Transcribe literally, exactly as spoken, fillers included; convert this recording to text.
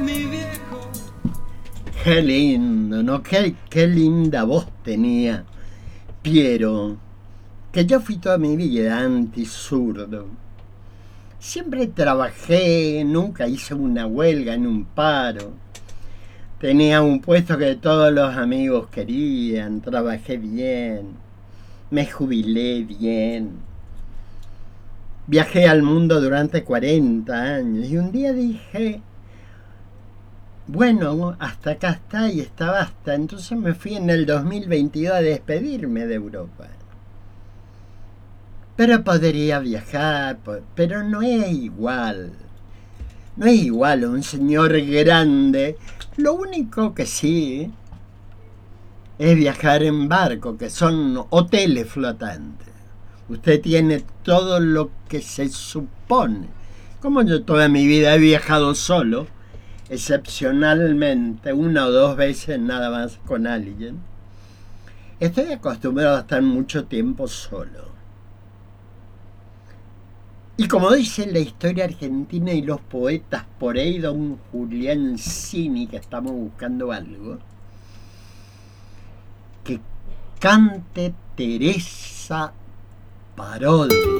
mi viejo. Qué lindo, ¿no? Qué, qué linda voz tenía Piero, que yo fui toda mi vida anti-zurdo. Siempre trabajé, nunca hice una huelga en un paro. Tenía un puesto que todos los amigos querían, trabajé bien, me jubilé bien. Viajé al mundo durante cuarenta años y un día dije, bueno, hasta acá está y está basta. Entonces me fui en el dos mil veintidós a despedirme de Europa. Pero podría viajar, pero no es igual. No es igual a un señor grande. Lo único que sí es viajar en barco, que son hoteles flotantes. Usted tiene todo lo que se supone. Como yo toda mi vida he viajado solo, excepcionalmente una o dos veces nada más con alguien, estoy acostumbrado a estar mucho tiempo solo. Y como dice la historia argentina y los poetas, por ahí don Julián Cini, que estamos buscando algo, que cante Teresa Parodi.